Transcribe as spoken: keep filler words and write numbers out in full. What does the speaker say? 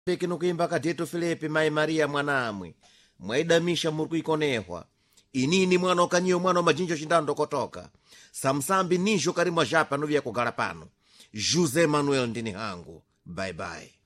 pekino kuimba kateto Filipe mai Maria mwanamwe mwaidamisha muri kuikonehwa inini mwana okanyiyo mwana omajinjo chindando kotoka samsambi ninjo karimwa japa novia kugala pano Jose Manuel ndini hangu bye bye.